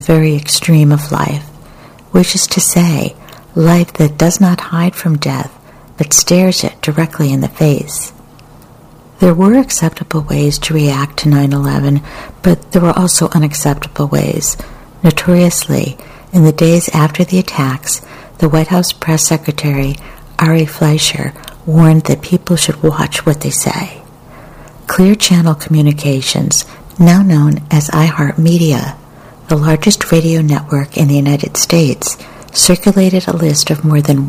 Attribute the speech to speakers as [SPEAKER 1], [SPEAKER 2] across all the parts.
[SPEAKER 1] very extreme of life, which is to say, life that does not hide from death, but stares it directly in the face. There were acceptable ways to react to 9/11, but there were also unacceptable ways. Notoriously, in the days after the attacks, the White House press secretary, Ari Fleischer, warned that people should watch what they say. Clear Channel Communications, now known as iHeartMedia, the largest radio network in the United States, circulated a list of more than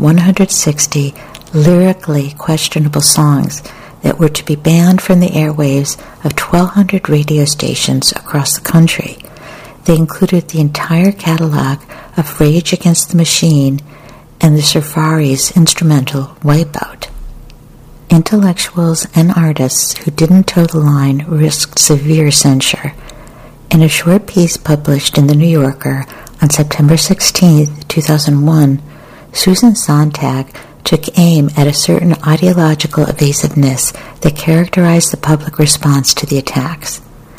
[SPEAKER 1] 160 lyrically questionable songs that were to be banned from the airwaves of 1,200 radio stations across the country. They included the entire catalog of Rage Against the Machine and the Surfaris instrumental Wipeout. Intellectuals and artists who didn't toe the line risked severe censure. In a short piece published in The New Yorker on September 16, 2001, Susan Sontag took aim at a certain ideological evasiveness that characterized the public response to the attacks.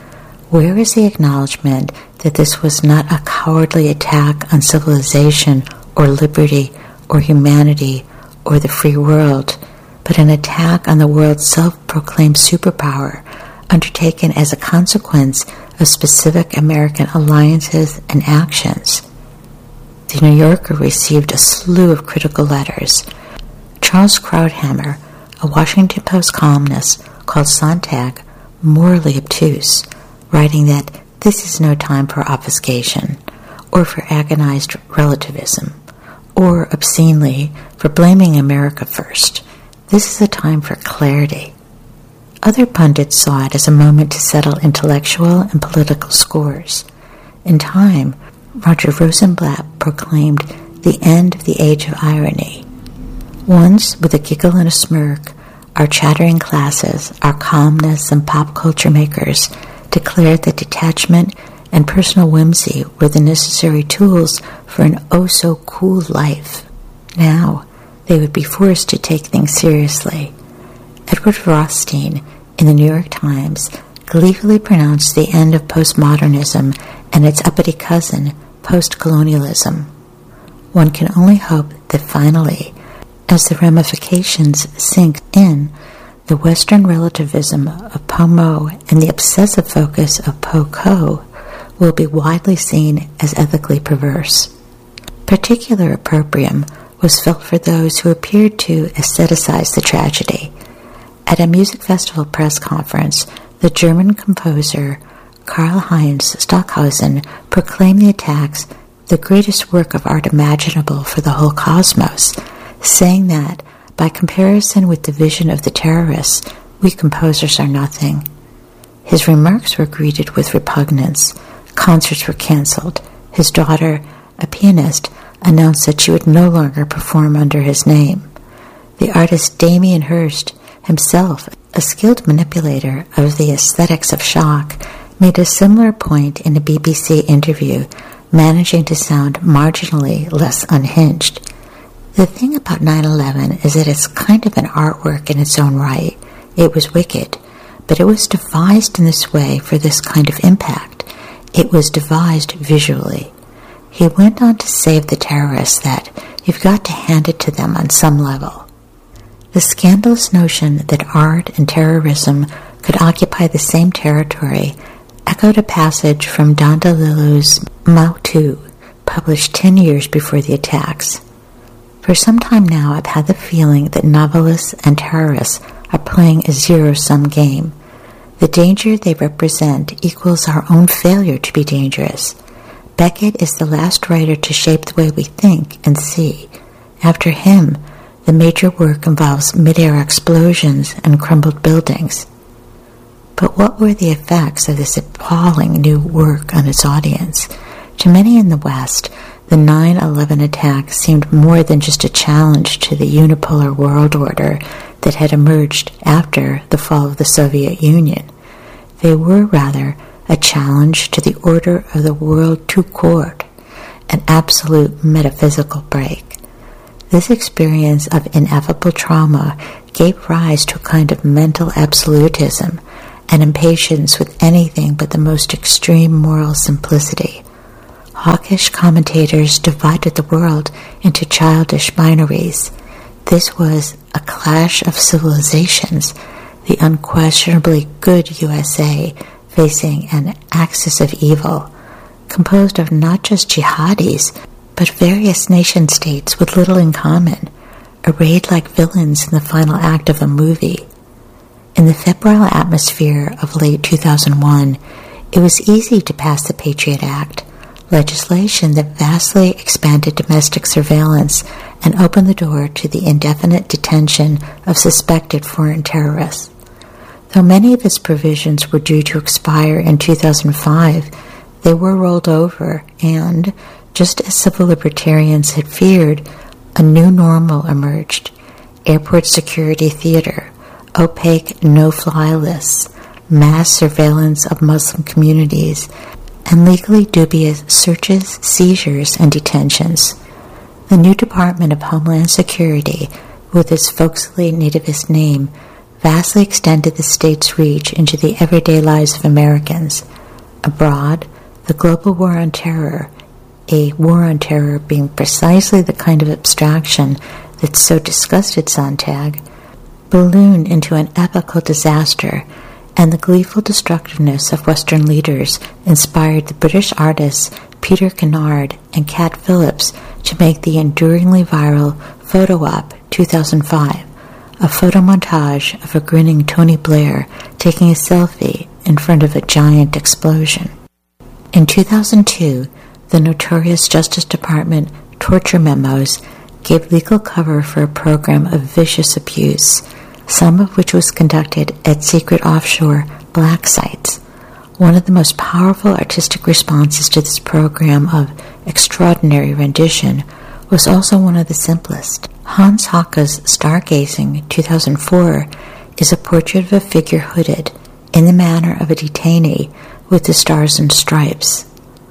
[SPEAKER 1] Where is the acknowledgement that this was not a cowardly attack on civilization or liberty or humanity or the free world, but an attack on the world's self-proclaimed superpower undertaken as a consequence of specific American alliances and actions? The New Yorker received a slew of critical letters. Charles Krauthammer, a Washington Post columnist, called Sontag morally obtuse, writing that this is no time for obfuscation, or for agonized relativism, or, obscenely, for blaming America first. This is a time for clarity. Other pundits saw it as a moment to settle intellectual and political scores. In time, Roger Rosenblatt proclaimed the end of the age of irony. Once, with a giggle and a smirk, our chattering classes, our columnists and pop culture makers declared that detachment and personal whimsy were the necessary tools for an oh-so-cool life. Now, they would be forced to take things seriously. Edward Rothstein, in the New York Times, gleefully pronounced the end of postmodernism and its uppity cousin, post-colonialism. One can only hope that finally, as the ramifications sink in, the Western relativism of POMO and the obsessive focus of POCO will be widely seen as ethically perverse. Particular opprobrium was felt for those who appeared to aestheticize the tragedy. At a music festival press conference, the German composer Karl-Heinz Stockhausen proclaimed the attacks the greatest work of art imaginable for the whole cosmos, saying that, by comparison with the vision of the terrorists, we composers are nothing. His remarks were greeted with repugnance. Concerts were canceled. His daughter, a pianist, announced that she would no longer perform under his name. The artist Damien Hirst, himself a skilled manipulator of the aesthetics of shock, made a similar point in a BBC interview, managing to sound marginally less unhinged. The thing about 9/11 is that it's kind of an artwork in its own right. It was wicked, but it was devised in this way for this kind of impact. It was devised visually. He went on to say of the terrorists that you've got to hand it to them on some level. The scandalous notion that art and terrorism could occupy the same territory echoed a passage from Don DeLillo's Mao Tu, published 10 years before the attacks. For some time now, I've had the feeling that novelists and terrorists are playing a zero-sum game. The danger they represent equals our own failure to be dangerous. Beckett is the last writer to shape the way we think and see. After him, the major work involves mid-air explosions and crumbled buildings. But what were the effects of this appalling new work on its audience? To many in the West, the 9/11 attacks seemed more than just a challenge to the unipolar world order that had emerged after the fall of the Soviet Union. They were rather a challenge to the order of the world tout court, an absolute metaphysical break. This experience of ineffable trauma gave rise to a kind of mental absolutism, an impatience with anything but the most extreme moral simplicity. hawkish commentators divided the world into childish binaries. This was a clash of civilizations, the unquestionably good USA facing an axis of evil, composed of not just jihadis, but various nation-states with little in common, arrayed like villains in the final act of a movie. In the febrile atmosphere of late 2001, it was easy to pass the Patriot Act, legislation that vastly expanded domestic surveillance and opened the door to the indefinite detention of suspected foreign terrorists. Though many of its provisions were due to expire in 2005, they were rolled over and, just as civil libertarians had feared, a new normal emerged: airport security theater, opaque no-fly lists, mass surveillance of Muslim communities, and legally dubious searches, seizures, and detentions. The new Department of Homeland Security, with its folksily nativist name, vastly extended the state's reach into the everyday lives of Americans. Abroad, the global war on terror, a war on terror being precisely the kind of abstraction that so disgusted Sontag, ballooned into an epical disaster, and the gleeful destructiveness of Western leaders inspired the British artists Peter Kennard and Cat Phillips to make the enduringly viral Photo Op 2005, a photo montage of a grinning Tony Blair taking a selfie in front of a giant explosion. In 2002, the notorious Justice Department torture memos gave legal cover for a program of vicious abuse, some of which was conducted at secret offshore black sites. One of the most powerful artistic responses to this program of extraordinary rendition was also one of the simplest. Hans Hacke's Stargazing 2004 is a portrait of a figure hooded, in the manner of a detainee, with the stars and stripes.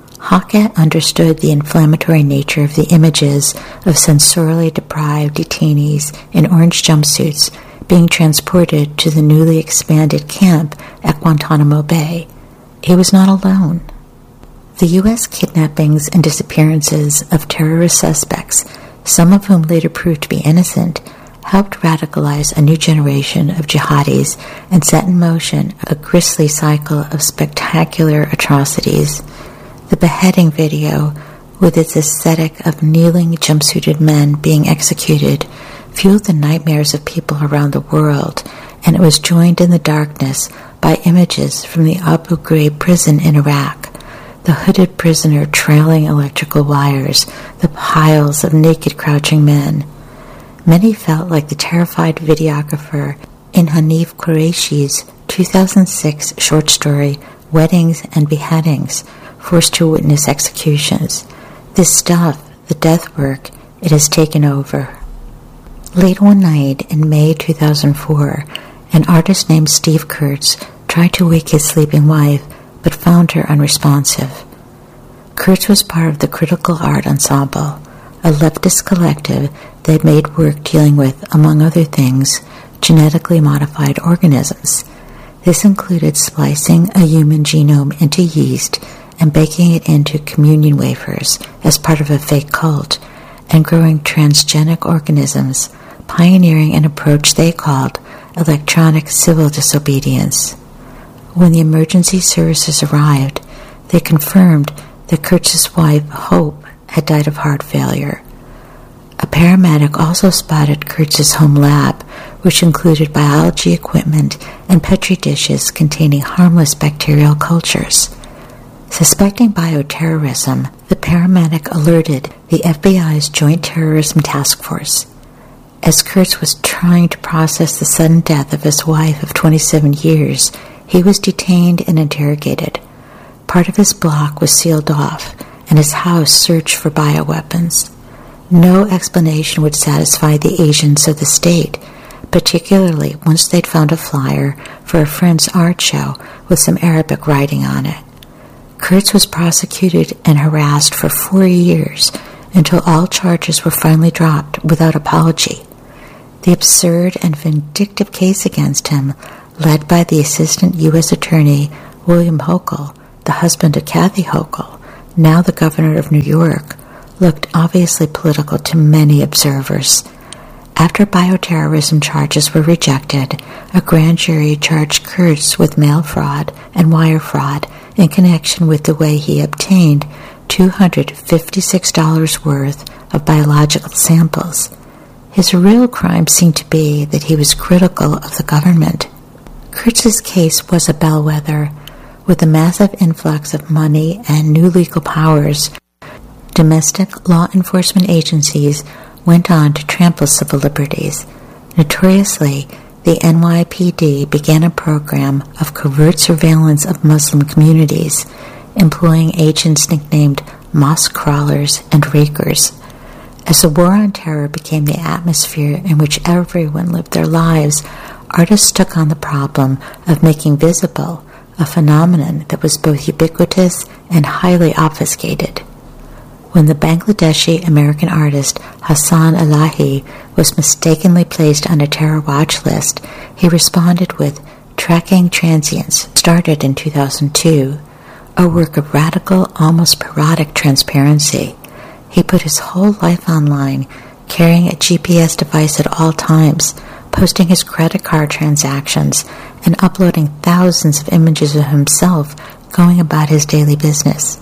[SPEAKER 1] Hacke understood the inflammatory nature of the images of sensorially deprived detainees in orange jumpsuits being transported to the newly expanded camp at Guantanamo Bay. He was not alone. The U.S. kidnappings and disappearances of terrorist suspects, some of whom later proved to be innocent, helped radicalize a new generation of jihadis and set in motion a grisly cycle of spectacular atrocities. The beheading video, with its aesthetic of kneeling jumpsuited men being executed, fueled the nightmares of people around the world, and it was joined in the darkness by images from the Abu Ghraib prison in Iraq, the hooded prisoner trailing electrical wires, the piles of naked crouching men. Many felt like the terrified videographer in Hanif Qureishi's 2006 short story Weddings and Beheadings, forced to witness executions. This stuff, the death work, it has taken over. Late one night in May 2004, an artist named Steve Kurtz tried to wake his sleeping wife, but found her unresponsive. Kurtz was part of the Critical Art Ensemble, a leftist collective that made work dealing with, among other things, genetically modified organisms. This included splicing a human genome into yeast and baking it into communion wafers as part of a fake cult, and growing transgenic organisms, pioneering an approach they called electronic civil disobedience. When the emergency services arrived, they confirmed that Kurtz's wife, Hope, had died of heart failure. A paramedic also spotted Kurtz's home lab, which included biology equipment and petri dishes containing harmless bacterial cultures. Suspecting bioterrorism, the paramedic alerted the FBI's Joint Terrorism Task Force. As Kurtz was trying to process the sudden death of his wife of 27 years, he was detained and interrogated. Part of his block was sealed off, and his house searched for bioweapons. No explanation would satisfy the agents of the state, particularly once they'd found a flyer for a friend's art show with some Arabic writing on it. Kurtz was prosecuted and harassed for 4 years until all charges were finally dropped without apology. The absurd and vindictive case against him, led by the Assistant U.S. Attorney William Hochul, the husband of Kathy Hochul, now the governor of New York, looked obviously political to many observers. After bioterrorism charges were rejected, a grand jury charged Kurtz with mail fraud and wire fraud in connection with the way he obtained $256 worth of biological samples. His real crime seemed to be that he was critical of the government. Kurtz's case was a bellwether. With the massive influx of money and new legal powers, domestic law enforcement agencies went on to trample civil liberties. Notoriously, the NYPD began a program of covert surveillance of Muslim communities, employing agents nicknamed mosque crawlers and rakers. As the war on terror became the atmosphere in which everyone lived their lives, artists took on the problem of making visible a phenomenon that was both ubiquitous and highly obfuscated. When the Bangladeshi American artist Hassan Elahi was mistakenly placed on a terror watch list, he responded with Tracking Transients, started in 2002, a work of radical, almost parodic transparency. He put his whole life online, carrying a GPS device at all times, posting his credit card transactions, and uploading thousands of images of himself going about his daily business.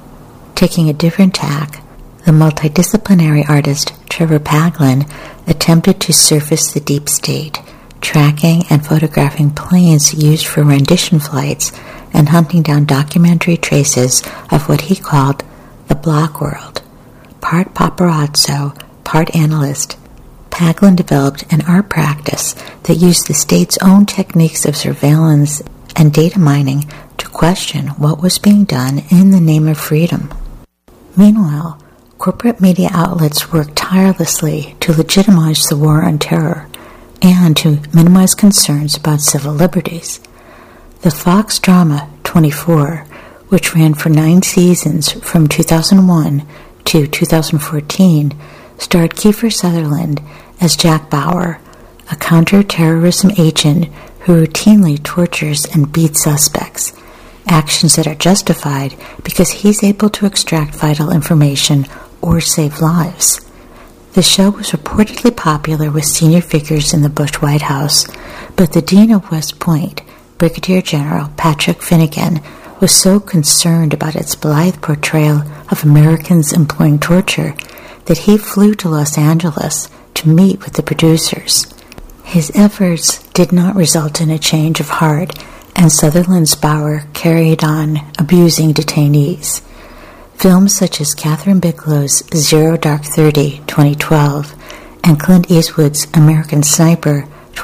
[SPEAKER 1] Taking a different tack, the multidisciplinary artist Trevor Paglen attempted to surface the deep state, tracking and photographing planes used for rendition flights and hunting down documentary traces of what he called the block world. Part paparazzo, part analyst, Paglen developed an art practice that used the state's own techniques of surveillance and data mining to question what was being done in the name of freedom. Meanwhile, corporate media outlets worked tirelessly to legitimize the war on terror and to minimize concerns about civil liberties. The Fox drama 24, which ran for 9 seasons from 2001 to 2014, starred Kiefer Sutherland as Jack Bauer, a counter-terrorism agent who routinely tortures and beats suspects, actions that are justified because he's able to extract vital information or save lives. The show was reportedly popular with senior figures in the Bush White House, but the Dean of West Point, Brigadier General Patrick Finnegan, was so concerned about its blithe portrayal of Americans employing torture that he flew to Los Angeles to meet with the producers. His efforts did not result in a change of heart, and Sutherland's Bauer carried on abusing detainees. Films such as Catherine Bigelow's Zero Dark 30, 2012, and Clint Eastwood's American Sniper,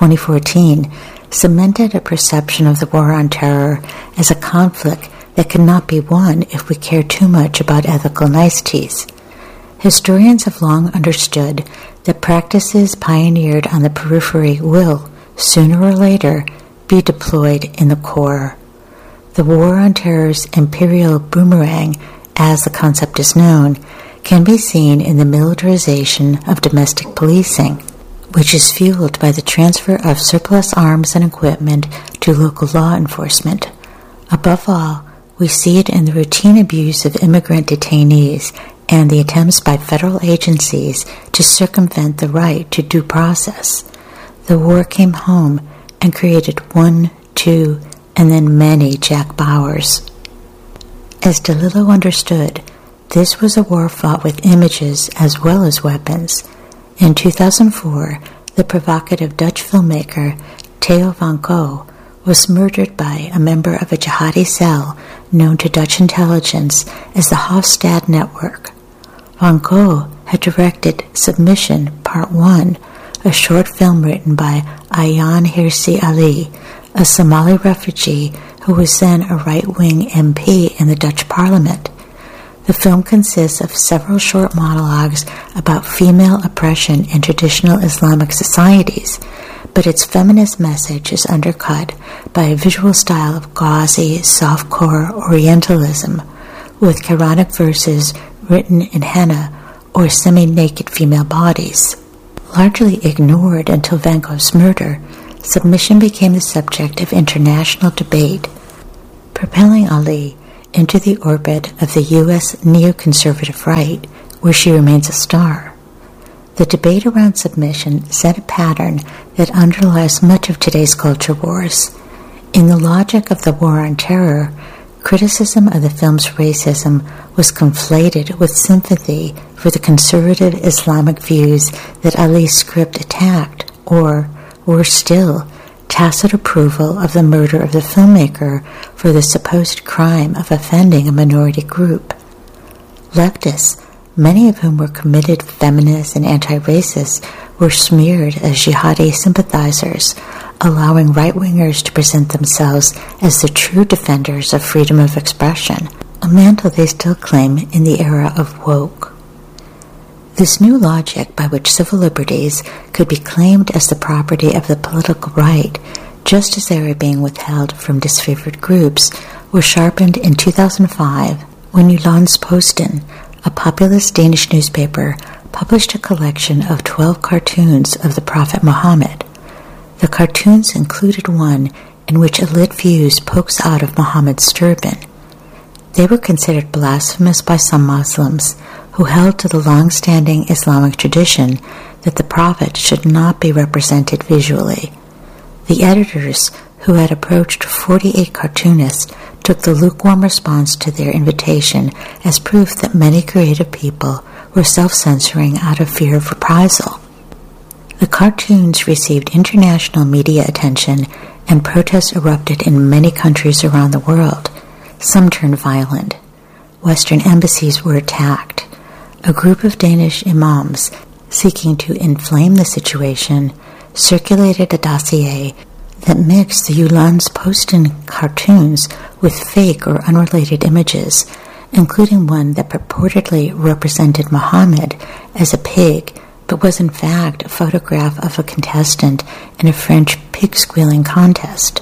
[SPEAKER 1] 2014, cemented a perception of the war on terror as a conflict that cannot be won if we care too much about ethical niceties. Historians have long understood that practices pioneered on the periphery will, sooner or later, be deployed in the core. The war on terror's imperial boomerang, as the concept is known, can be seen in the militarization of domestic policing, which is fueled by the transfer of surplus arms and equipment to local law enforcement. Above all, we see it in the routine abuse of immigrant detainees and the attempts by federal agencies to circumvent the right to due process. The war came home and created 1, 2, and then many Jack Bauers. As DeLillo understood, this was a war fought with images as well as weapons. In 2004, the provocative Dutch filmmaker Theo van Gogh was murdered by a member of a jihadi cell known to Dutch intelligence as the Hofstad Network. Van Gogh had directed Submission Part 1, a short film written by Ayaan Hirsi Ali, a Somali refugee who was then a right-wing MP in the Dutch Parliament. The film consists of several short monologues about female oppression in traditional Islamic societies, but its feminist message is undercut by a visual style of gauzy, softcore Orientalism, with Quranic verses written in henna or semi-naked female bodies. Largely ignored until Van Gogh's murder, Submission became the subject of international debate. Propelling Ali, into the orbit of the U.S. neoconservative right, where she remains a star. The debate around submission set a pattern that underlies much of today's culture wars. In the logic of the War on Terror, criticism of the film's racism was conflated with sympathy for the conservative Islamic views that Ali's script attacked, or, worse still, tacit approval of the murder of the filmmaker for the supposed crime of offending a minority group. Leftists, many of whom were committed feminists and anti-racists, were smeared as jihadi sympathizers, allowing right-wingers to present themselves as the true defenders of freedom of expression, a mantle they still claim in the era of woke. This new logic by which civil liberties could be claimed as the property of the political right, just as they were being withheld from disfavored groups, was sharpened in 2005 when Jyllands-Posten, a populist Danish newspaper, published a collection of 12 cartoons of the Prophet Muhammad. The cartoons included one in which a lit fuse pokes out of Muhammad's turban. They were considered blasphemous by some Muslims, who held to the long-standing Islamic tradition that the Prophet should not be represented visually. The editors, who had approached 48 cartoonists, took the lukewarm response to their invitation as proof that many creative people were self-censoring out of fear of reprisal. The cartoons received international media attention, and protests erupted in many countries around the world. Some turned violent. Western embassies were attacked. A group of Danish imams, seeking to inflame the situation, circulated a dossier that mixed the Jyllands-Posten cartoons with fake or unrelated images, including one that purportedly represented Muhammad as a pig, but was in fact a photograph of a contestant in a French pig-squealing contest.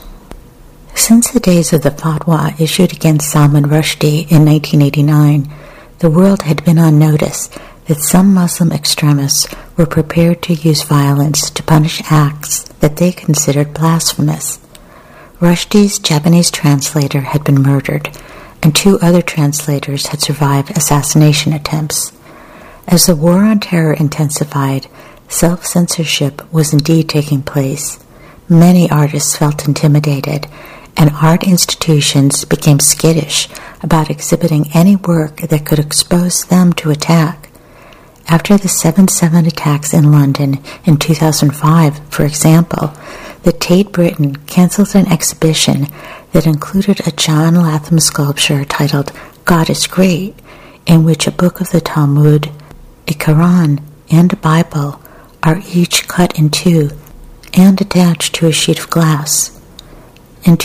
[SPEAKER 1] Since the days of the fatwa issued against Salman Rushdie in 1989, the world had been on notice that some Muslim extremists were prepared to use violence to punish acts that they considered blasphemous. Rushdie's Japanese translator had been murdered, and 2 other translators had survived assassination attempts. As the War on Terror intensified, self-censorship was indeed taking place. Many artists felt intimidated, and art institutions became skittish about exhibiting any work that could expose them to attack. After the 7/7 attacks in London in 2005, for example, the Tate Britain cancelled an exhibition that included a John Latham sculpture titled God is Great, in which a book of the Talmud, a Quran, and a Bible are each cut in 2 and attached to a sheet of glass. In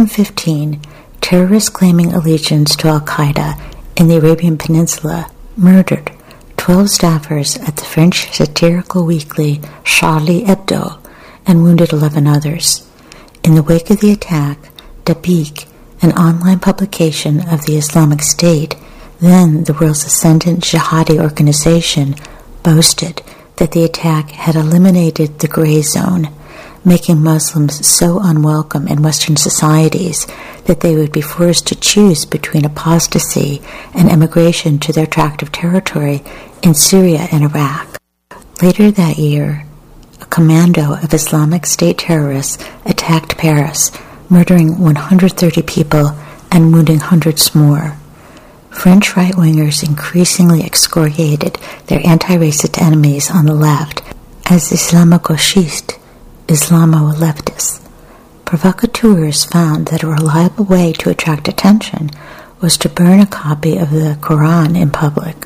[SPEAKER 1] 2015, terrorists claiming allegiance to Al-Qaeda in the Arabian Peninsula murdered 12 staffers at the French satirical weekly Charlie Hebdo and wounded 11 others. In the wake of the attack, Dabiq, an online publication of the Islamic State, then the world's ascendant jihadi organization, boasted that the attack had eliminated the gray zone, making Muslims so unwelcome in Western societies that they would be forced to choose between apostasy and emigration to their tract of territory in Syria and Iraq. Later that year, a commando of Islamic State terrorists attacked Paris, murdering 130 people and wounding hundreds more. French right-wingers increasingly excoriated their anti-racist enemies on the left as Islamo-gauchistes, Islamo-leftists. Provocateurs found that a reliable way to attract attention was to burn a copy of the Quran in public.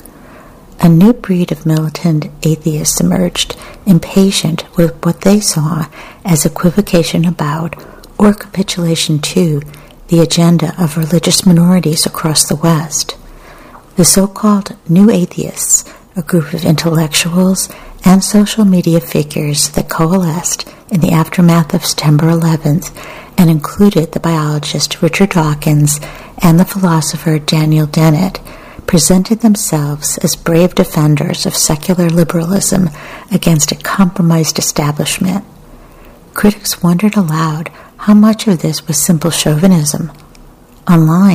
[SPEAKER 1] A new breed of militant atheists emerged, impatient with what they saw as equivocation about, or capitulation to, the agenda of religious minorities across the West. The so-called New Atheists, a group of intellectuals and social media figures that coalesced in the aftermath of September 11th and included the biologist Richard Dawkins and the philosopher Daniel Dennett, presented themselves as brave defenders of secular liberalism against a compromised establishment. Critics wondered aloud how much of this was simple chauvinism. Online,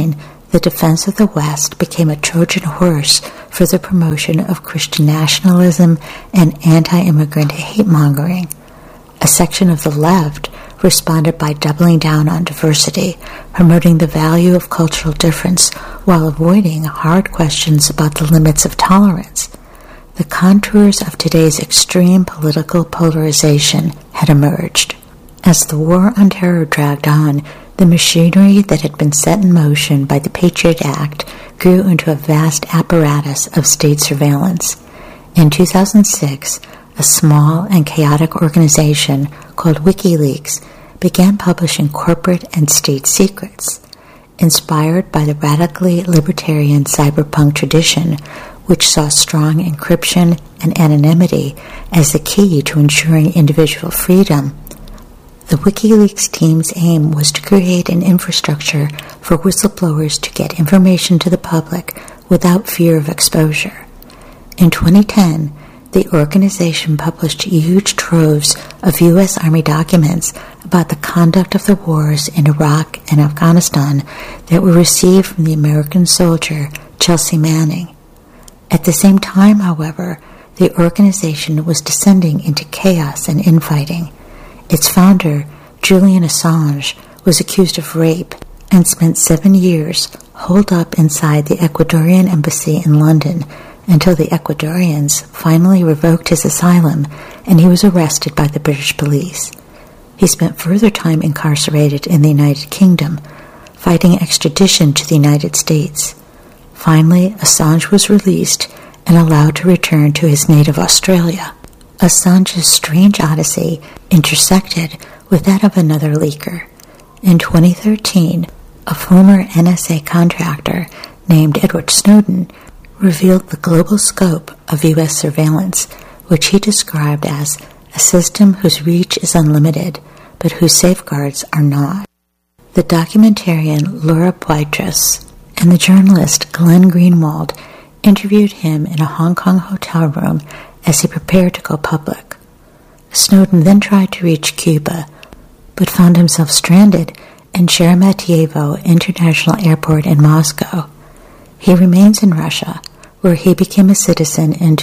[SPEAKER 1] the defense of the West became a Trojan horse for the promotion of Christian nationalism and anti-immigrant hate-mongering. A section of the left responded by doubling down on diversity, promoting the value of cultural difference while avoiding hard questions about the limits of tolerance. The contours of today's extreme political polarization had emerged. As the war on terror dragged on, the machinery that had been set in motion by the Patriot Act grew into a vast apparatus of state surveillance. In 2006, a small and chaotic organization called WikiLeaks began publishing corporate and state secrets. Inspired by the radically libertarian cyberpunk tradition, which saw strong encryption and anonymity as the key to ensuring individual freedom, the WikiLeaks team's aim was to create an infrastructure for whistleblowers to get information to the public without fear of exposure. In 2010, the organization published huge troves of U.S. Army documents about the conduct of the wars in Iraq and Afghanistan that were received from the American soldier Chelsea Manning. At the same time, however, the organization was descending into chaos and infighting. Its founder, Julian Assange, was accused of rape and spent 7 years holed up inside the Ecuadorian embassy in London until the Ecuadorians finally revoked his asylum and he was arrested by the British police. He spent further time incarcerated in the United Kingdom, fighting extradition to the United States. Finally, Assange was released and allowed to return to his native Australia. Assange's strange odyssey intersected with that of another leaker. In 2013, a former NSA contractor named Edward Snowden revealed the global scope of U.S. surveillance, which he described as a system whose reach is unlimited, but whose safeguards are not. The documentarian Laura Poitras and the journalist Glenn Greenwald interviewed him in a Hong Kong hotel room as he prepared to go public. Snowden then tried to reach Cuba, but found himself stranded in Sheremetyevo International Airport in Moscow. He remains in Russia, where he became a citizen in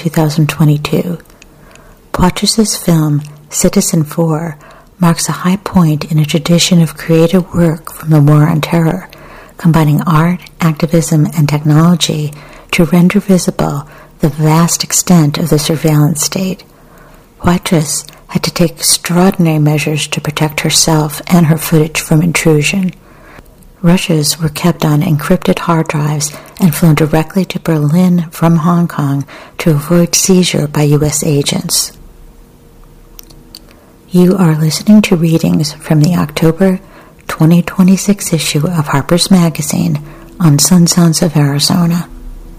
[SPEAKER 1] 2022. Poitras' film, Citizen4, marks a high point in a tradition of creative work from the War on Terror, combining art, activism, and technology to render visible the vast extent of the surveillance state. Poitras had to take extraordinary measures to protect herself and her footage from intrusion. Rushes were kept on encrypted hard drives and flown directly to Berlin from Hong Kong to avoid seizure by U.S. agents. You are listening to readings from the October 2026 issue of Harper's Magazine on Sun Sounds of Arizona.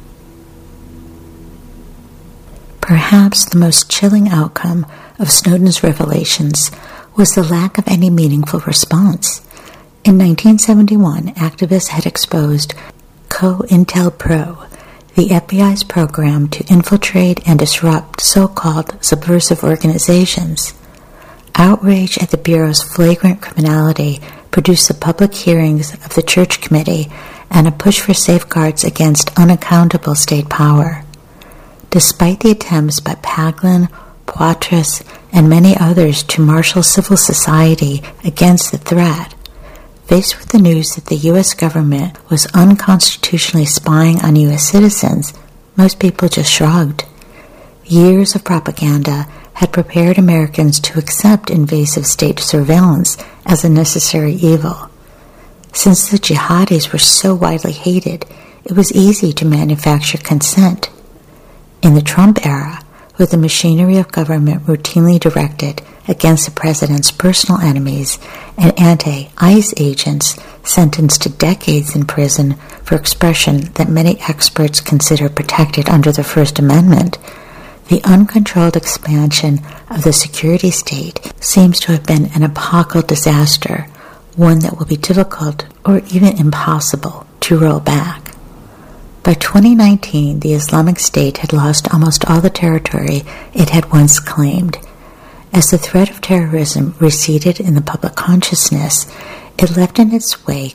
[SPEAKER 1] Perhaps the most chilling outcome of Snowden's revelations was the lack of any meaningful response. In 1971, activists had exposed COINTELPRO, the FBI's program to infiltrate and disrupt so-called subversive organizations. Outrage at the Bureau's flagrant criminality produced the public hearings of the Church Committee and a push for safeguards against unaccountable state power. Despite the attempts by Paglin, Poitras, and many others to marshal civil society against the threat, faced with the news that the U.S. government was unconstitutionally spying on U.S. citizens, most people just shrugged. Years of propaganda had prepared Americans to accept invasive state surveillance as a necessary evil. Since the jihadis were so widely hated, it was easy to manufacture consent. In the Trump era, with the machinery of government routinely directed against the president's personal enemies and anti-ICE agents sentenced to decades in prison for expression that many experts consider protected under the First Amendment, the uncontrolled expansion of the security state seems to have been an epochal disaster, one that will be difficult or even impossible to roll back. By 2019, the Islamic State had lost almost all the territory it had once claimed. As the threat of terrorism receded in the public consciousness, it left in its wake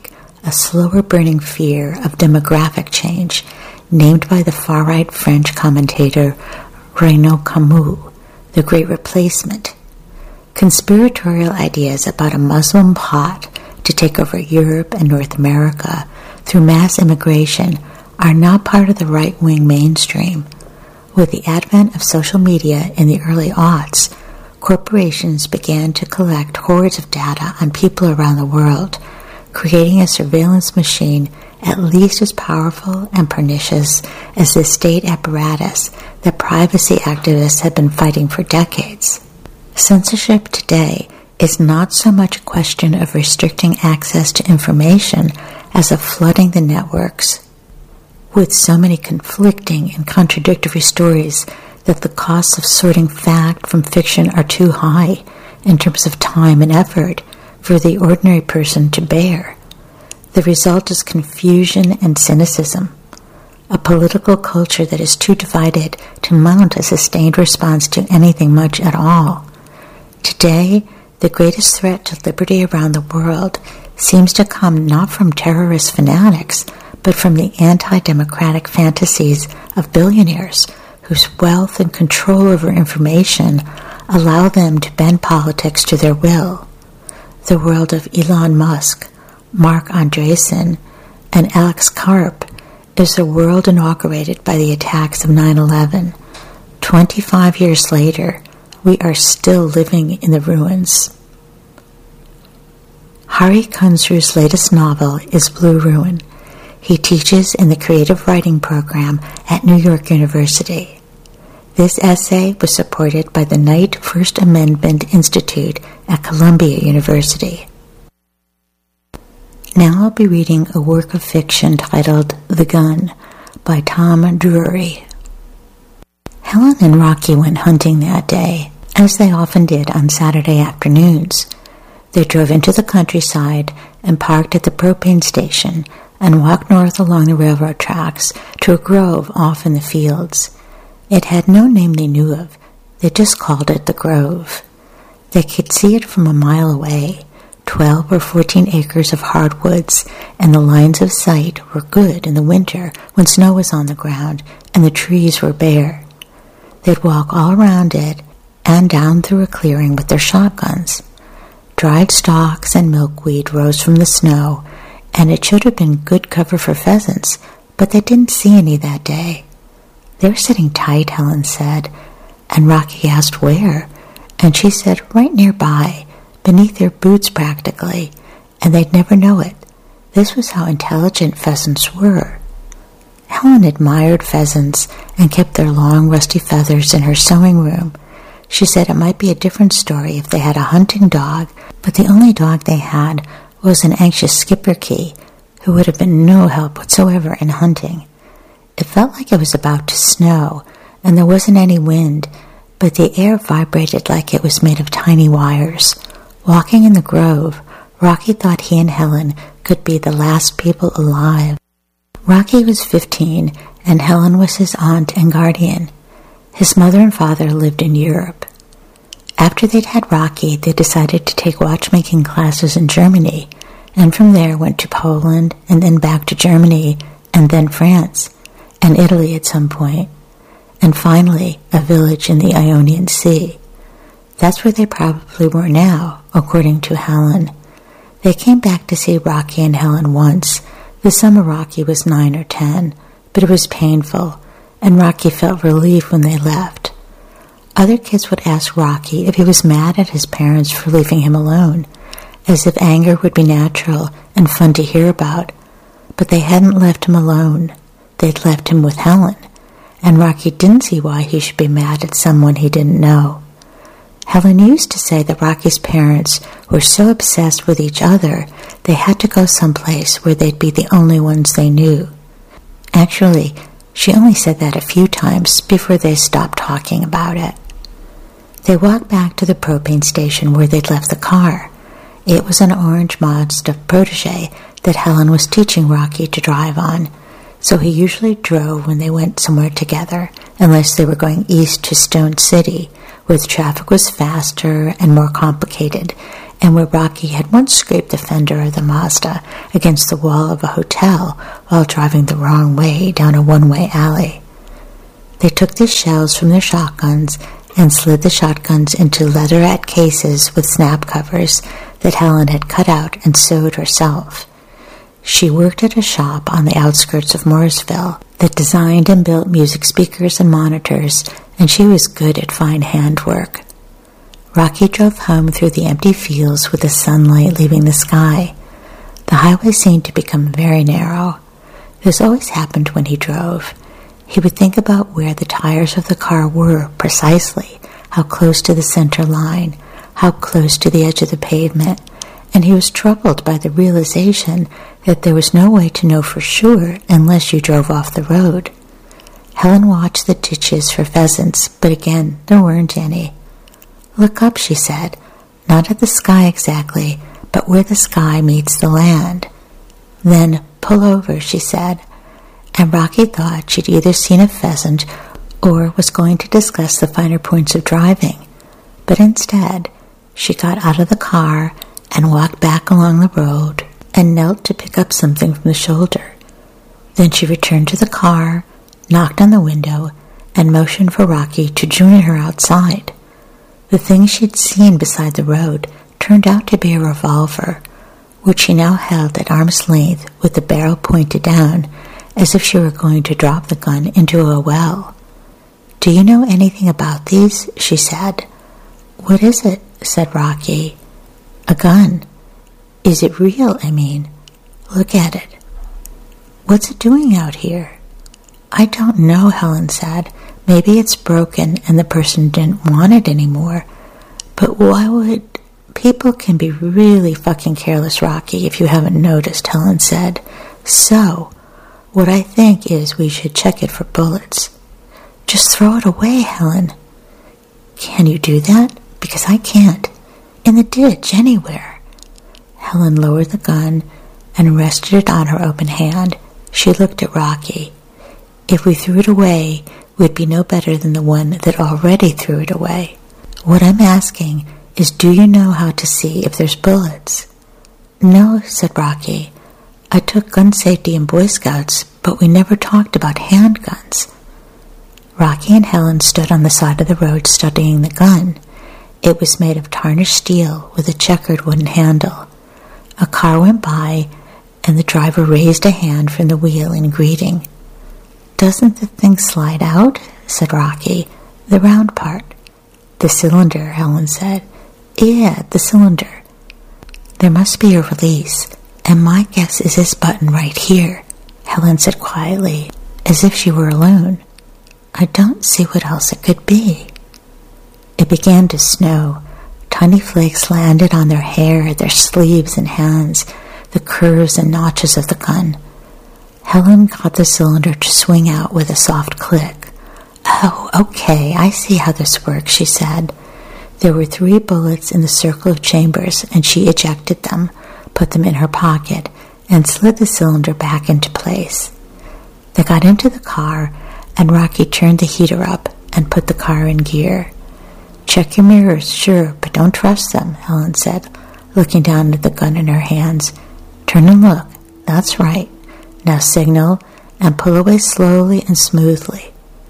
[SPEAKER 1] a slower burning fear of demographic change, named by the far-right French commentator Renaud Camus, the Great Replacement. Conspiratorial ideas about a Muslim plot to take over Europe and North America through mass immigration are not part of the right-wing mainstream. With the advent of social media in the early aughts, corporations began to collect hordes of data on people around the world, creating a surveillance machine at least as powerful and pernicious as the state apparatus that privacy activists have been fighting for decades. Censorship today is not so much a question of restricting access to information as of flooding the networks with so many conflicting and contradictory stories that the costs of sorting fact from fiction are too high in terms of time and effort for the ordinary person to bear. The result is confusion and cynicism, a political culture that is too divided to mount a sustained response to anything much at all. Today, the greatest threat to liberty around the world seems to come not from terrorist fanatics, but from the anti-democratic fantasies of billionaires whose wealth and control over information allow them to bend politics to their will. The world of Elon Musk, Mark Andreessen, and Alex Karp is the world inaugurated by the attacks of 9/11. 25 years later, we are still living in the ruins. Hari Kunzru's latest novel is Blue Ruin. He teaches in the creative writing program at New York University. This essay was supported by the Knight First Amendment Institute at Columbia University. Now I'll be reading a work of fiction titled The Gun by Tom Drury. Helen and Rocky went hunting that day, as they often did on Saturday afternoons. They drove into the countryside and parked at the propane station and walked north along the railroad tracks to a grove off in the fields. It had no name they knew of. They just called it the Grove. They could see it from a mile away, 12 or 14 acres of hardwoods, and the lines of sight were good in the winter when snow was on the ground and the trees were bare. They'd walk all around it and down through a clearing with their shotguns. Dried stalks and milkweed rose from the snow, and it should have been good cover for pheasants, but they didn't see any that day. "They're sitting tight," Helen said, and Rocky asked where, and she said right nearby, beneath their boots practically, and they'd never know it. This was how intelligent pheasants were. Helen admired pheasants and kept their long rusty feathers in her sewing room. She said it might be a different story if they had a hunting dog, but the only dog they had was an anxious Schipperke, who would have been no help whatsoever in hunting. It felt like it was about to snow, and there wasn't any wind, but the air vibrated like it was made of tiny wires. Walking in the grove, Rocky thought he and Helen could be the last people alive. Rocky was 15, and Helen was his aunt and guardian. His mother and father lived in Europe. After they'd had Rocky, they decided to take watchmaking classes in Germany, and from there went to Poland, and then back to Germany, and then France, and Italy at some point, and finally a village in the Ionian Sea. That's where they probably were now, according to Helen. They came back to see Rocky and Helen once. The summer Rocky was 9 or 10, but it was painful, and Rocky felt relief when they left. Other kids would ask Rocky if he was mad at his parents for leaving him alone, as if anger would be natural and fun to hear about, but they hadn't left him alone. They'd left him with Helen, and Rocky didn't see why he should be mad at someone he didn't know. Helen used to say that Rocky's parents were so obsessed with each other they had to go someplace where they'd be the only ones they knew. Actually, she only said that a few times before they stopped talking about it. They walked back to the propane station where they'd left the car. It was an orange Mazda Protege that Helen was teaching Rocky to drive on, so he usually drove when they went somewhere together, unless they were going east to Stone City, where the traffic was faster and more complicated, and where Rocky had once scraped the fender of the Mazda against the wall of a hotel while driving the wrong way down a one-way alley. They took the shells from their shotguns and slid the shotguns into leatherette cases with snap covers that Helen had cut out and sewed herself. She worked at a shop on the outskirts of Morrisville that designed and built music speakers and monitors, and she was good at fine handwork. Rocky drove home through the empty fields with the sunlight leaving the sky. The highway seemed to become very narrow. This always happened when he drove. He would think about where the tires of the car were precisely, how close to the center line, how close to the edge of the pavement, and he was troubled by the realization that there was no way to know for sure unless you drove off the road. Helen watched the ditches for pheasants, but again, there weren't any. "Look up," she said, "not at the sky exactly, but where the sky meets the land." "Then pull over," she said, and Rocky thought she'd either seen a pheasant or was going to discuss the finer points of driving. But instead, she got out of the car and walked back along the road and knelt to pick up something from the shoulder. Then she returned to the car, knocked on the window, and motioned for Rocky to join her outside. The thing she'd seen beside the road turned out to be a revolver, which she now held at arm's length with the barrel pointed down, as if she were going to drop the gun into a well. "Do you know anything about these?" she said. "What is it?" said Rocky. "A gun. Is it real, I mean? Look at it." "What's it doing out here?" "I don't know," Helen said. "Maybe it's broken and the person didn't want it anymore. But why would... People can be really fucking careless, Rocky, if you haven't noticed," Helen said. "So, what I think is we should check it for bullets." "Just throw it away, Helen." "Can you do that? Because I can't. In the ditch, anywhere." Helen lowered the gun and rested it on her open hand. She looked at Rocky. "If we threw it away, we'd be no better than the one that already threw it away. What I'm asking is, do you know how to see if there's bullets?" "No," said Rocky. "I took gun safety in Boy Scouts, but we never talked about handguns." Rocky and Helen stood on the side of the road studying the gun. It was made of tarnished steel with a checkered wooden handle. A car went by, and the driver raised a hand from the wheel in greeting. "Doesn't the thing slide out?" said Rocky. "The round part." "The cylinder," Helen said. "Yeah, the cylinder." "There must be a release, and my guess is this button right here," Helen said quietly, as if she were alone. "I don't see what else it could be." It began to snow. Tiny flakes landed on their hair, their sleeves and hands, the curves and notches of the gun. Helen got the cylinder to swing out with a soft click. "Oh, okay, I see how this works," she said. There were 3 bullets in the circle of chambers, and she ejected them, put them in her pocket, and slid the cylinder back into place. They got into the car, and Rocky turned the heater up and put the car in gear. "Check your mirrors, sure, but don't trust them," Helen said, looking down at the gun in her hands. "Turn and look. That's right. Now signal and pull away slowly and smoothly."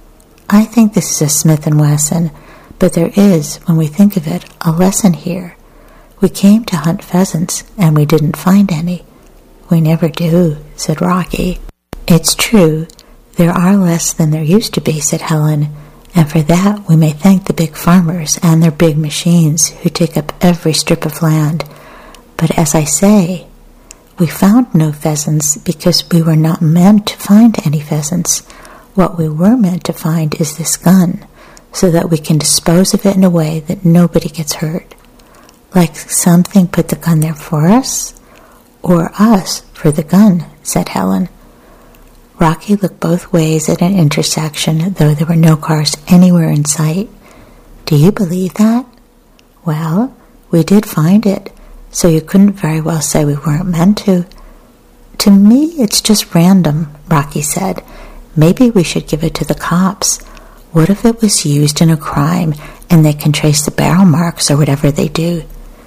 [SPEAKER 1] I think this is a Smith & Wesson, but there is, when we think of it, a lesson here. We came to hunt pheasants, and we didn't find any. "We never do," said Rocky. "It's true. There are less than there used to be," said Helen, "and for that we may thank the big farmers and their big machines who take up every strip of land. But as I say, we found no pheasants because we were not meant to find any pheasants. What we were meant to find is this gun, so that we can dispose of it in a way that nobody gets hurt. Like something put the gun there for us? Or us for the gun," said Helen. Rocky looked both ways at an intersection, though there were no cars anywhere in sight. "Do you believe that?" "Well, we did find it, so you couldn't very well say we weren't meant to." "To me, it's just random," Rocky said. "Maybe we should give it to the cops. What if it was used in a crime and they can trace the barrel marks or whatever they do?"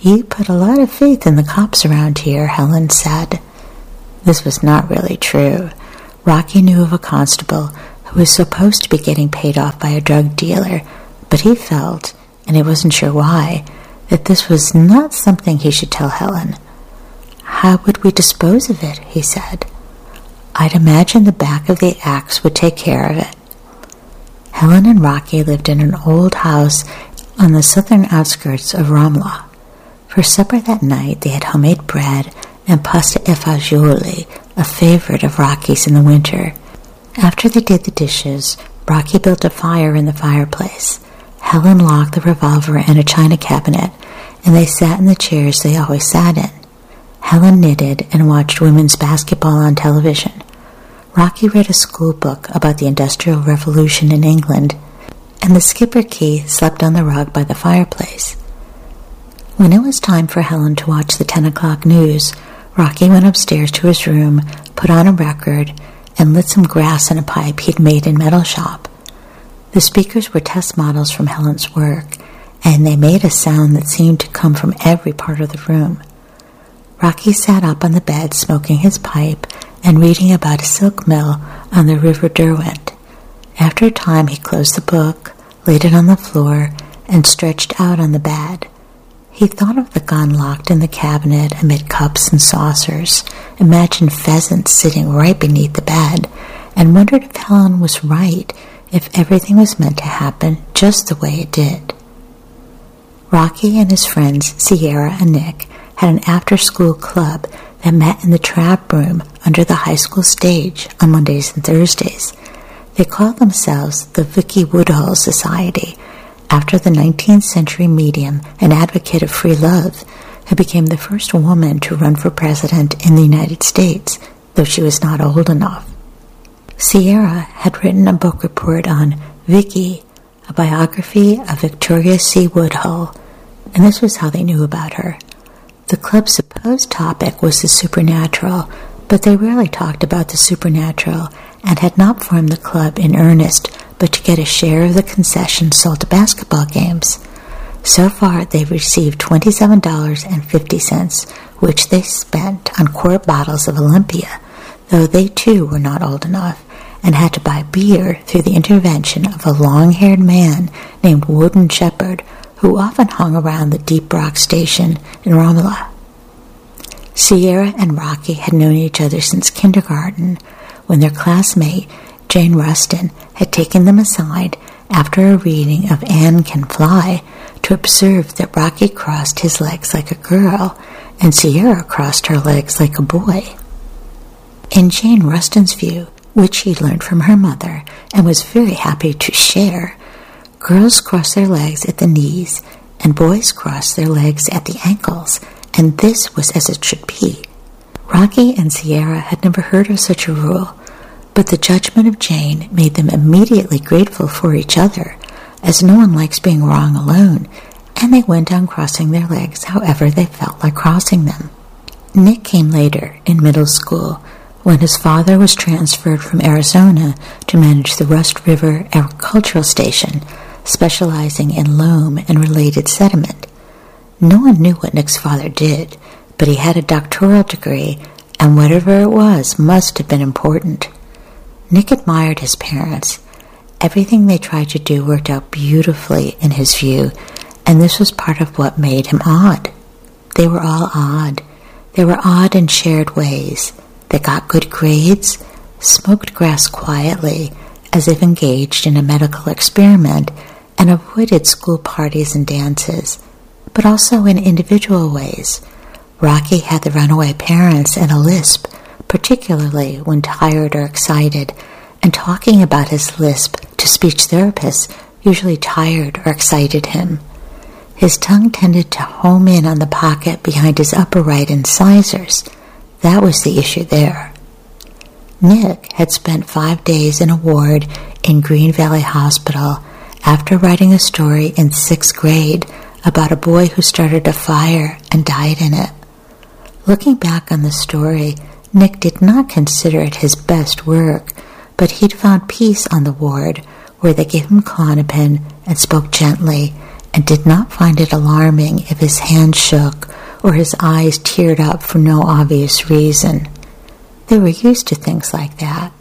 [SPEAKER 1] "You put a lot of faith in the cops around here," Helen said. This was not really true. Rocky knew of a constable who was supposed to be getting paid off by a drug dealer, but he felt, and he wasn't sure why, that this was not something he should tell Helen. "How would we dispose of it?" he said. "I'd imagine the back of the axe would take care of it." Helen and Rocky lived in an old house on the southern outskirts of Ramla. For supper that night they had homemade bread and pasta e fagioli, a favorite of Rocky's in the winter. After they did the dishes, Rocky built a fire in the fireplace. Helen locked the revolver in a china cabinet, and they sat in the chairs they always sat in. Helen knitted and watched women's basketball on television. Rocky read a school book about the Industrial Revolution in England, and the Schipperke slept on the rug by the fireplace. When it was time for Helen to watch the 10 o'clock news, Rocky went upstairs to his room, put on a record, and lit some grass in a pipe he'd made in metal shop. The speakers were test models from Helen's work, and they made a sound that seemed to come from every part of the room. Rocky sat up on the bed smoking his pipe and reading about a silk mill on the River Derwent. After a time he closed the book, laid it on the floor, and stretched out on the bed. He thought of the gun locked in the cabinet amid cups and saucers, imagined pheasants sitting right beneath the bed, and wondered if Helen was right, if everything was meant to happen just the way it did. Rocky and his friends Sierra and Nick had an after-school club that met in the trap room under the high school stage on Mondays and Thursdays. They called themselves the Vicky Woodhull Society, after the 19th century medium and advocate of free love, who became the first woman to run for president in the United States, though she was not old enough. Sierra had written a book report on Vicky, a biography of Victoria C. Woodhull, and this was how they knew about her. The club's supposed topic was the supernatural, but they rarely talked about the supernatural and had not formed the club in earnest but to get a share of the concessions sold to basketball games. So far, they've received $27.50, which they spent on quart bottles of Olympia, though they too were not old enough and had to buy beer through the intervention of a long-haired man named Wooden Shepherd, who often hung around the Deep Rock station in Romola. Sierra and Rocky had known each other since kindergarten, when their classmate, Jane Rustin, had taken them aside after a reading of Anne Can Fly to observe that Rocky crossed his legs like a girl and Sierra crossed her legs like a boy. In Jane Rustin's view, which she learned from her mother and was very happy to share, girls cross their legs at the knees and boys cross their legs at the ankles, and this was as it should be. Rocky and Sierra had never heard of such a rule, but the judgment of Jane made them immediately grateful for each other, as no one likes being wrong alone, and they went on crossing their legs however they felt like crossing them. Nick came later, in middle school, when his father was transferred from Arizona to manage the Rust River Agricultural Station, specializing in loam and related sediment. No one knew what Nick's father did, but he had a doctoral degree, and whatever it was must have been important. Nick admired his parents. Everything they tried to do worked out beautifully in his view, and this was part of what made him odd. They were all odd. They were odd in shared ways. They got good grades, smoked grass quietly, as if engaged in a medical experiment, and avoided school parties and dances, but also in individual ways. Rocky had the runaway parents and a lisp, particularly when tired or excited, and talking about his lisp to speech therapists usually tired or excited him. His tongue tended to home in on the pocket behind his upper right incisors. That was the issue there. Nick had spent 5 days in a ward in Green Valley Hospital after writing a story in 6th grade about a boy who started a fire and died in it. Looking back on the story, Nick did not consider it his best work, but he'd found peace on the ward, where they gave him Klonopin and spoke gently, and did not find it alarming if his hand shook or his eyes teared up for no obvious reason. They were used to things like that.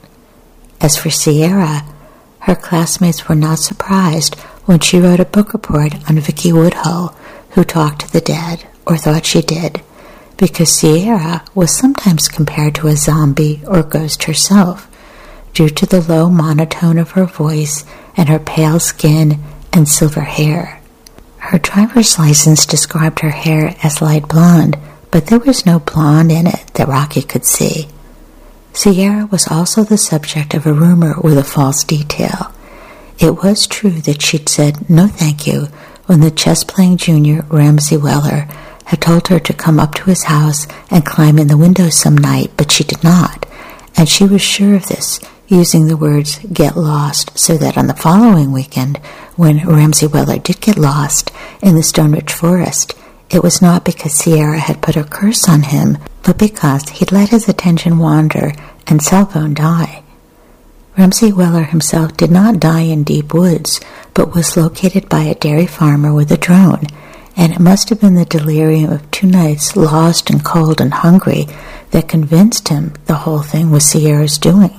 [SPEAKER 1] As for Sierra, her classmates were not surprised when she wrote a book report on Vicky Woodhull, who talked to the dead, or thought she did, because Sierra was sometimes compared to a zombie or ghost herself, due to the low monotone of her voice and her pale skin and silver hair. Her driver's license described her hair as light blonde, but there was no blonde in it that Rocky could see. Sierra was also the subject of a rumor with a false detail. It was true that she'd said no thank you when the chess-playing junior Ramsey Weller had told her to come up to his house and climb in the window some night, but she did not, and she was sure of this, using the words "get lost," so that on the following weekend, when Ramsey Weller did get lost in the Stone Ridge Forest, it was not because Sierra had put a curse on him, but because he'd let his attention wander and cell phone die. Ramsey Weller himself did not die in deep woods, but was located by a dairy farmer with a drone, and it must have been the delirium of 2 nights lost and cold and hungry that convinced him the whole thing was Sierra's doing.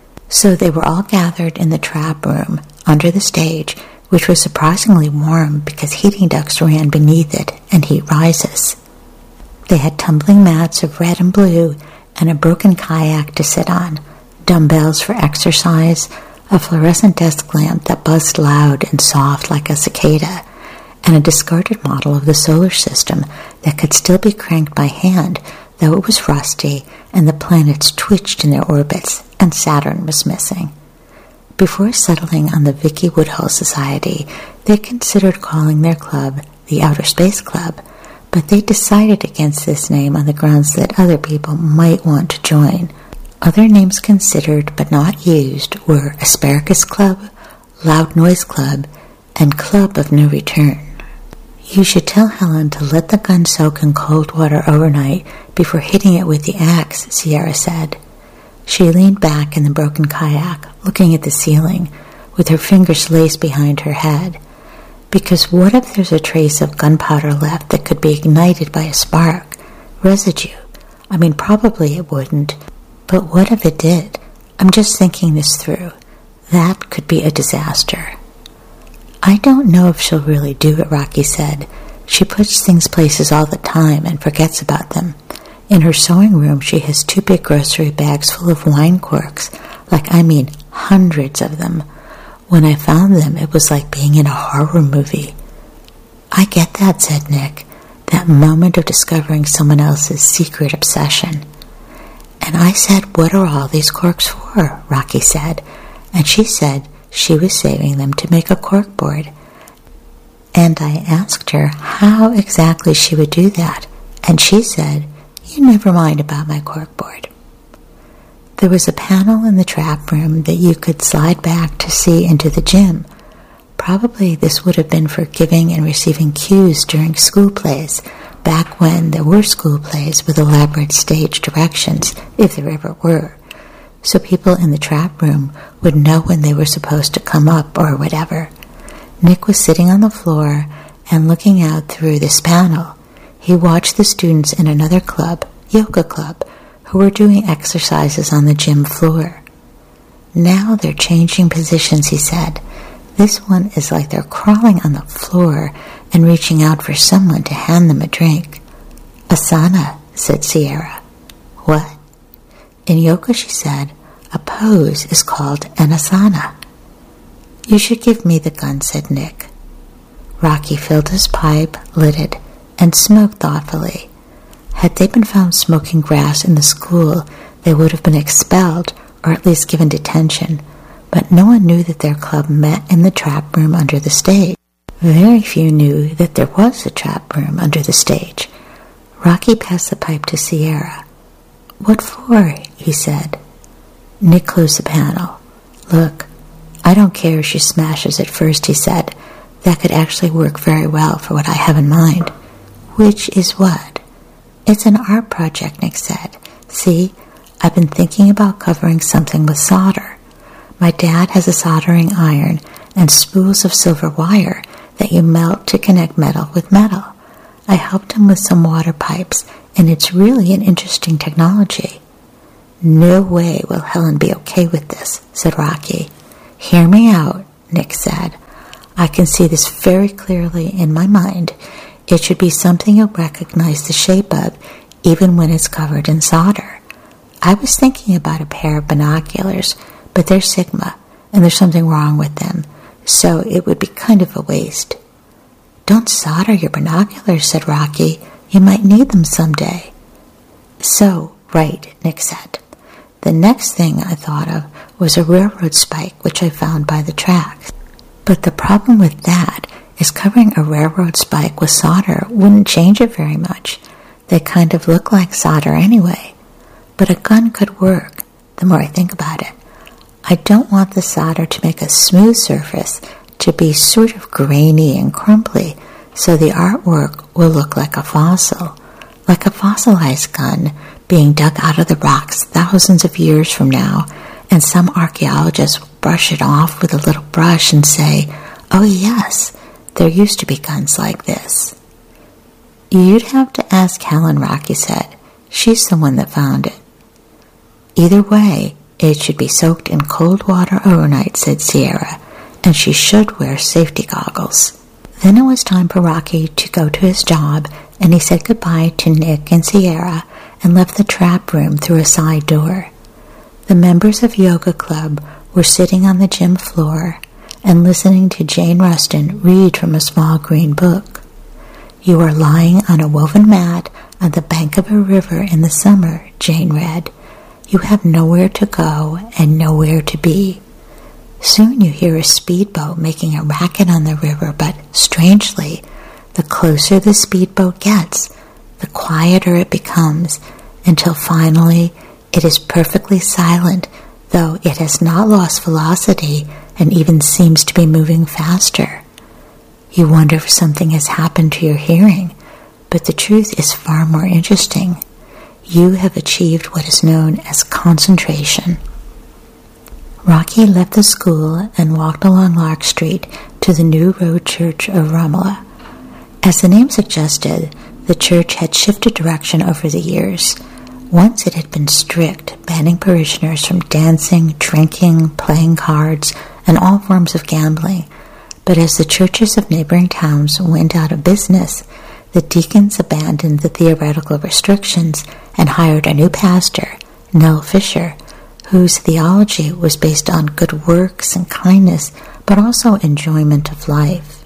[SPEAKER 1] So they were all gathered in the trap room under the stage, which was surprisingly warm because heating ducts ran beneath it and heat rises. They had tumbling mats of red and blue and a broken kayak to sit on, dumbbells for exercise, a fluorescent desk lamp that buzzed loud and soft like a cicada, and a discarded model of the solar system that could still be cranked by hand, though it was rusty and the planets twitched in their orbits and Saturn was missing. Before settling on the Vicky Woodhull Society, they considered calling their club the Outer Space Club, but they decided against this name on the grounds that other people might want to join. Other names considered but not used were Asparagus Club, Loud Noise Club, and Club of No Return. You should tell Helen to let the gun soak in cold water overnight before hitting it with the axe, Sierra said. She leaned back in the broken kayak, looking at the ceiling, with her fingers laced behind her head. Because what if there's a trace of gunpowder left that could be ignited by a spark? Residue. I mean, probably it wouldn't. But what if it did? I'm just thinking this through. That could be a disaster. I don't know if she'll really do it, Rocky said. She puts things places all the time and forgets about them. In her sewing room, she has 2 big grocery bags full of wine corks. Hundreds of them. When I found them, it was like being in a horror movie. I get that, said Nick. That moment of discovering someone else's secret obsession. And I said, what are all these corks for? Rocky said. And she said she was saving them to make a cork board. And I asked her how exactly she would do that. And she said, you never mind about my cork board. There was a panel in the trap room that you could slide back to see into the gym. Probably this would have been for giving and receiving cues during school plays, back when there were school plays with elaborate stage directions, if there ever were. So people in the trap room would know when they were supposed to come up or whatever. Nick was sitting on the floor and looking out through this panel. He watched the students in another club, yoga club, who were doing exercises on the gym floor. Now they're changing positions, he said. This one is like they're crawling on the floor and reaching out for someone to hand them a drink. Asana, said Sierra. What? In yoga, she said, a pose is called an asana. You should give me the gun, said Nick. Rocky filled his pipe, lit it, and smoked thoughtfully. Had they been found smoking grass in the school, they would have been expelled, or at least given detention, but no one knew that their club met in the trap room under the stage. Very few knew that there was a trap room under the stage. Rocky passed the pipe to Sierra. What for? He said. Nick closed the panel. Look, I don't care if she smashes it first, he said. That could actually work very well for what I have in mind. Which is what? It's an art project, Nick said. See, I've been thinking about covering something with solder. My dad has a soldering iron and spools of silver wire that that you melt to connect metal with metal. I helped him with some water pipes, and it's really an interesting technology." "No way will Helen be okay with this," said Rocky. "Hear me out," Nick said. "I can see this very clearly in my mind. It should be something you'll recognize the shape of, even when it's covered in solder. I was thinking about a pair of binoculars, but they're Sigma, and there's something wrong with them, so it would be kind of a waste." "Don't solder your binoculars," said Rocky. "You might need them someday." "So, right," Nick said. "The next thing I thought of was a railroad spike, which I found by the tracks. But the problem with that is covering a railroad spike with solder wouldn't change it very much. They kind of look like solder anyway. But a gun could work, the more I think about it. I don't want the solder to make a smooth surface to be sort of grainy and crumbly, so the artwork will look like a fossil, like a fossilized gun being dug out of the rocks thousands of years from now, and some archaeologists will brush it off with a little brush and say, 'Oh yes, there used to be guns like this.'" "You'd have to ask Helen," Rocky said. "She's the one that found it." "Either way, it should be soaked in cold water overnight," said Sierra, "and she should wear safety goggles." Then it was time for Rocky to go to his job, and he said goodbye to Nick and Sierra and left the trap room through a side door. The members of Yoga Club were sitting on the gym floor and listening to Jane Ruston read from a small green book. "You are lying on a woven mat on the bank of a river in the summer," Jane read. "You have nowhere to go and nowhere to be. Soon you hear a speedboat making a racket on the river, but strangely, the closer the speedboat gets, the quieter it becomes, until finally it is perfectly silent, though it has not lost velocity and even seems to be moving faster. You wonder if something has happened to your hearing, but the truth is far more interesting. You have achieved what is known as concentration." Rocky left the school and walked along Lark Street to the New Road Church of Romola. As the name suggested, the church had shifted direction over the years. Once it had been strict, banning parishioners from dancing, drinking, playing cards, and all forms of gambling. But as the churches of neighboring towns went out of business, the deacons abandoned the theoretical restrictions and hired a new pastor, Nell Fisher, whose theology was based on good works and kindness, but also enjoyment of life.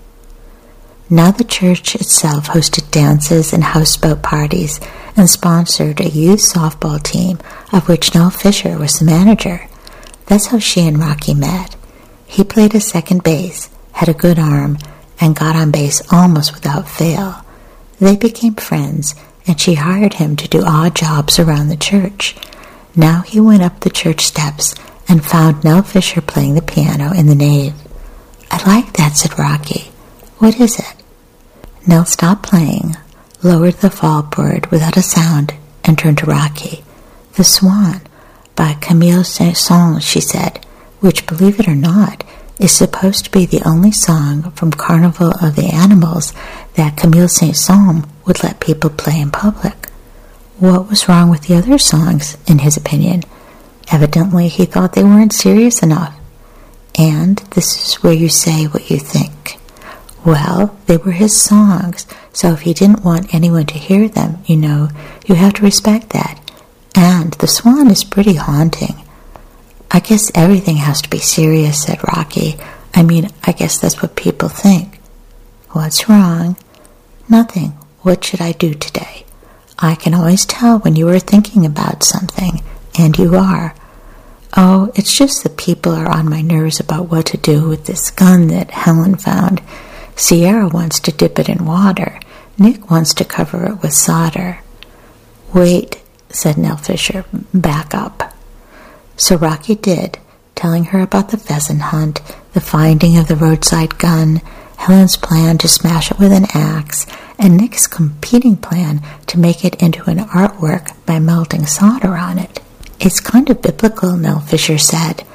[SPEAKER 1] Now the church itself hosted dances and houseboat parties and sponsored a youth softball team, of which Nell Fisher was the manager. That's how she and Rocky met. He played a second base, had a good arm, and got on base almost without fail. They became friends, and she hired him to do odd jobs around the church. Now he went up the church steps and found Nell Fisher playing the piano in the nave. "I like that," said Rocky. "What is it?" Nell stopped playing, lowered the fallboard without a sound, and turned to Rocky. "The Swan, by Camille Saint-Saëns," she said, which, believe it or not, is supposed to be the only song from Carnival of the Animals that Camille Saint-Saëns would let people play in public. What was wrong with the other songs, in his opinion? Evidently, he thought they weren't serious enough. And this is where you say what you think. Well, they were his songs, so if he didn't want anyone to hear them, you have to respect that. And the Swan is pretty haunting. "I guess everything has to be serious," said Rocky. I guess that's what people think." "What's wrong?" "Nothing. What should I do today?" "I can always tell when you are thinking about something, and you are." "Oh, it's just that people are on my nerves about what to do with this gun that Helen found. Sierra wants to dip it in water. Nick wants to cover it with solder." "Wait," said Nell Fisher. "Back up." So Rocky did, telling her about the pheasant hunt, the finding of the roadside gun, Helen's plan to smash it with an axe, and Nick's competing plan to make it into an artwork by melting solder on it. "It's kind of biblical," Nell Fisher said,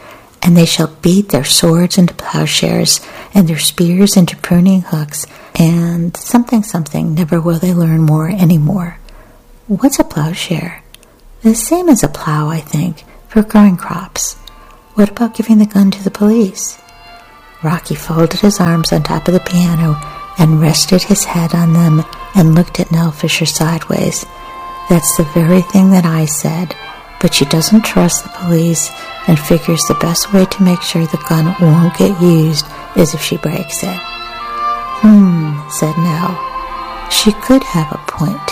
[SPEAKER 1] and they shall beat their swords into plowshares, and their spears into pruning hooks, and something, never will they learn more any more. What's a plowshare? The same as a plow, I think, for growing crops. What about giving the gun to the police? Rocky folded his arms on top of the piano and rested his head on them and looked at Nell Fisher sideways. That's the very thing that I said, but she doesn't trust the police and figures the best way to make sure the gun won't get used is if she breaks it. Said Nell. She could have a point.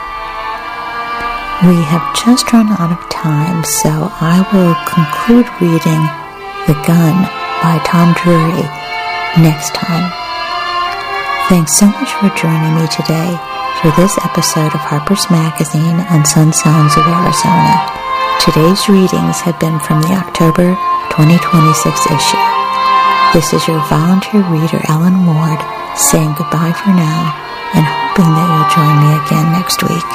[SPEAKER 1] We have just run out of time, so I will conclude reading The Gun by Tom Drury next time. Thanks so much for joining me today for this episode of Harper's Magazine on Sun Sounds of Arizona. Today's readings have been from the October 2026 issue. This is your volunteer reader, Ellen Ward, saying goodbye for now and hoping that you'll join me again next week.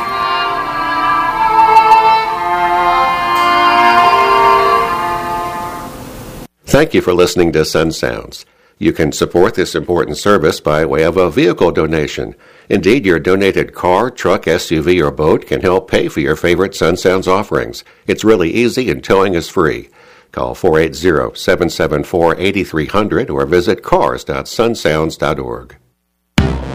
[SPEAKER 2] Thank you for listening to Sun Sounds. You can support this important service by way of a vehicle donation. Indeed, your donated car, truck, SUV, or boat can help pay for your favorite Sun Sounds offerings. It's really easy and towing is free. Call 480-774-8300 or visit cars.sunsounds.org.